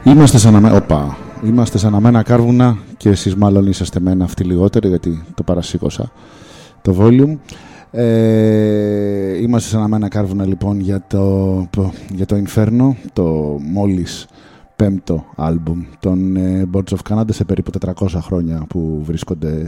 Είμαστε σαν αμένα κάρβουνα και εσείς μάλλον είσαστε μένα αυτοί λιγότερο, γιατί το παρασήκωσα το volume. Είμαστε σαν αμένα κάρβουνα λοιπόν για το Inferno, το μόλις πέμπτο άλμπουμ των Boards of Canada σε περίπου 400 χρόνια που βρίσκονται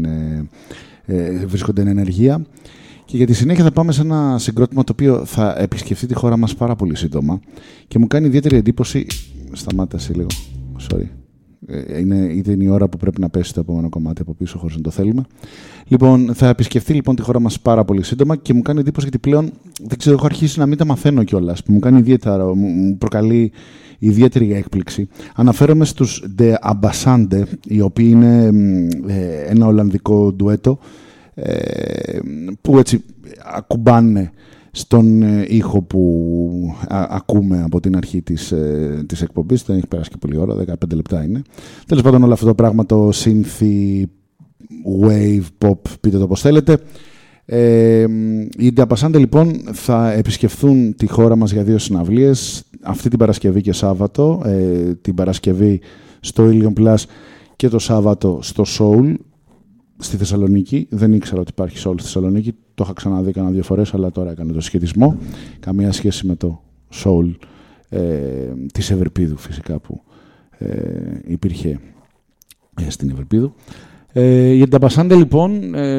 εν ενεργεία. Και για τη συνέχεια θα πάμε σε ένα συγκρότημα το οποίο θα επισκεφτεί τη χώρα μας πάρα πολύ σύντομα και μου κάνει ιδιαίτερη εντύπωση. Σταμάτησε λίγο. Sorry. Είναι η ώρα που πρέπει να πέσει το επόμενο κομμάτι από πίσω χωρίς να το θέλουμε. Λοιπόν, θα επισκεφτεί λοιπόν τη χώρα μας πάρα πολύ σύντομα και μου κάνει εντύπωση γιατί πλέον δεν ξέρω, έχω αρχίσει να μην τα μαθαίνω κιόλας. Μου κάνει ιδιαίτερα, μου προκαλεί ιδιαίτερη έκπληξη. Αναφέρομαι στους De Ambassadé, οι οποίοι είναι ένα ολλανδικό ντουέτο που έτσι ακουμπάνε στον ήχο που ακούμε από την αρχή της εκπομπής. Δεν έχει περάσει και πολλή ώρα, 15 λεπτά είναι. Τέλος πάντων, όλο αυτό το πράγμα, το synth, wave, pop, πείτε το πώς θέλετε. Οι De Ambassadé λοιπόν θα επισκεφθούν τη χώρα μας για 2 συναυλίες, αυτή την Παρασκευή και Σάββατο, την Παρασκευή στο Ilion Plus και το Σάββατο στο Soul στη Θεσσαλονίκη. Δεν ήξερα ότι υπάρχει Soul στη Θεσσαλονίκη, το είχα ξαναδεί κανένα 2 φορές, αλλά τώρα έκανε το σχετισμό. Καμία σχέση με το Soul της Ευρυπίδου φυσικά που υπήρχε στην Ευρυπίδου. Για την De Ambassadé λοιπόν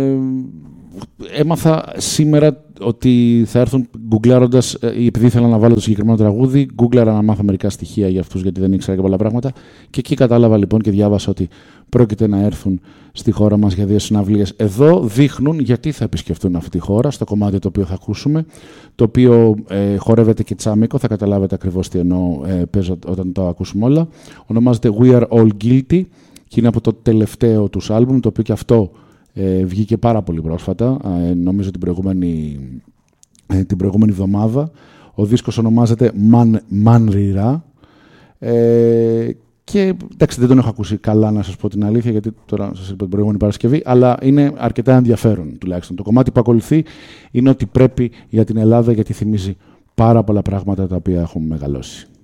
έμαθα σήμερα ότι θα έρθουν γκουγκλάροντας, επειδή ήθελα να βάλω το συγκεκριμένο τραγούδι, γκουγκλάρα να μάθω μερικά στοιχεία για αυτούς, γιατί δεν ήξερα και πολλά πράγματα. Και εκεί κατάλαβα λοιπόν και διάβασα ότι πρόκειται να έρθουν στη χώρα μας για 2 συναυλίες. Εδώ δείχνουν γιατί θα επισκεφτούν αυτή τη χώρα, στο κομμάτι το οποίο θα ακούσουμε, το οποίο χορεύεται και τσάμικο, θα καταλάβετε ακριβώς τι εννοώ όταν το ακούσουμε όλα. Ονομάζεται We Are All Guilty και είναι από το τελευταίο τους άλμπουμ, το οποίο και αυτό βγήκε πάρα πολύ πρόσφατα, νομίζω την προηγούμενη εβδομάδα. Ο δίσκος ονομάζεται Manrira και εντάξει, δεν τον έχω ακούσει καλά, να σας πω την αλήθεια, γιατί τώρα σας είπα την προηγούμενη Παρασκευή, αλλά είναι αρκετά ενδιαφέρον τουλάχιστον. Το κομμάτι που ακολουθεί είναι ότι πρέπει για την Ελλάδα, γιατί θυμίζει πάρα πολλά πράγματα τα οποία έχουμε μεγαλώσει.